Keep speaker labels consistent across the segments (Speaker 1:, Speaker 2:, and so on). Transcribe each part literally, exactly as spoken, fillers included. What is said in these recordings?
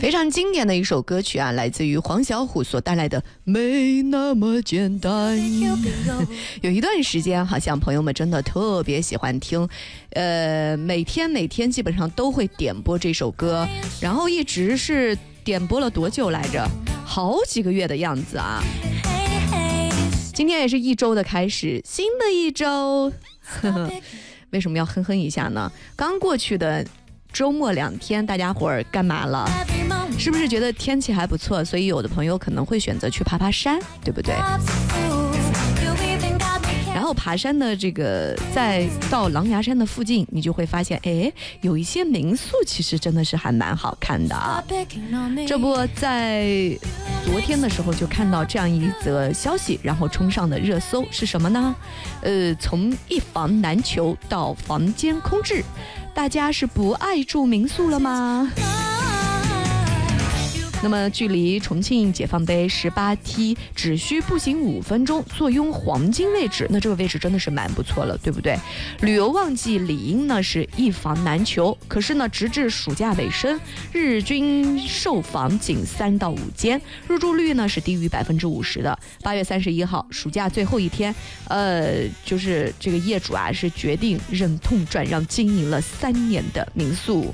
Speaker 1: 非常经典的一首歌曲啊，来自于黄小琥所带来的《没那么简单》。有一段时间好像朋友们真的特别喜欢听，呃，每天每天基本上都会点播这首歌，然后一直是点播了多久来着？好几个月的样子啊。今天也是一周的开始，新的一周。为什么要哼哼一下呢？刚过去的周末两天，大家伙儿干嘛了？是不是觉得天气还不错？所以有的朋友可能会选择去爬爬山，对不对？然后爬山的这个，在到狼牙山的附近，你就会发现，哎，有一些民宿其实真的是还蛮好看的啊。这不在昨天的时候就看到这样一则消息，然后冲上的热搜是什么呢？呃，从一房难求到房间空置，大家是不爱住民宿了吗？那么距离重庆解放碑十八梯只需步行五分钟，坐拥黄金位置，那这个位置真的是蛮不错了，对不对？旅游旺季理应呢是一房难求，可是呢直至暑假尾声，日均售房仅三到五间，入住率呢是低于百分之五十的。八月三十一号，暑假最后一天，呃，就是这个业主啊是决定忍痛转让经营了三年的民宿。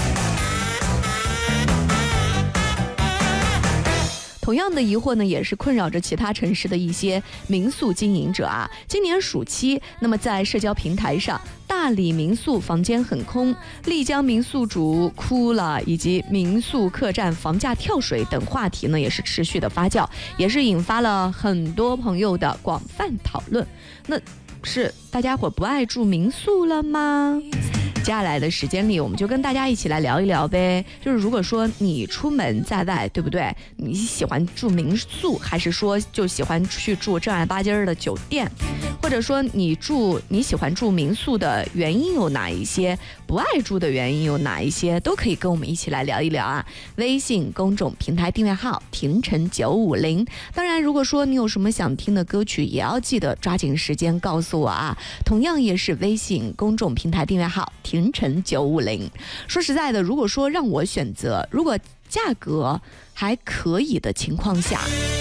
Speaker 1: 同样的疑惑呢，也是困扰着其他城市的一些民宿经营者啊。今年暑期，那么在社交平台上，大理民宿房间很空，丽江民宿主哭了，以及民宿客栈房价跳水等话题呢，也是持续的发酵，也是引发了很多朋友的广泛讨论。那是大家伙不爱住民宿了吗？接下来的时间里，我们就跟大家一起来聊一聊呗。就是如果说你出门在外，对不对？你喜欢住民宿，还是说就喜欢去住正儿八经的酒店？或者说你住你喜欢住民宿的原因有哪一些？不爱住的原因有哪一些？都可以跟我们一起来聊一聊啊。微信公众平台订阅号婷晨九五零。当然，如果说你有什么想听的歌曲，也要记得抓紧时间告诉我啊。同样也是微信公众平台订阅号婷晨九五零。说实在的，如果说让我选择，如果价格还可以的情况下，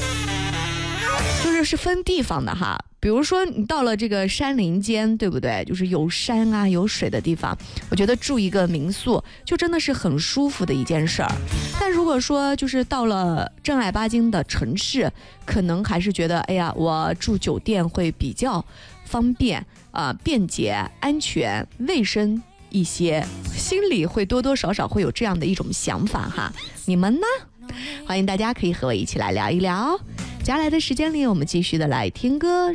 Speaker 1: 就是是分地方的哈。比如说你到了这个山林间，对不对？就是有山啊有水的地方，我觉得住一个民宿就真的是很舒服的一件事儿。但如果说就是到了正儿八经的城市，可能还是觉得哎呀，我住酒店会比较方便啊、呃、便捷、安全、卫生一些，心里会多多少少会有这样的一种想法哈。你们呢？欢迎大家可以和我一起来聊一聊。接下来的时间里，我们继续的来听歌。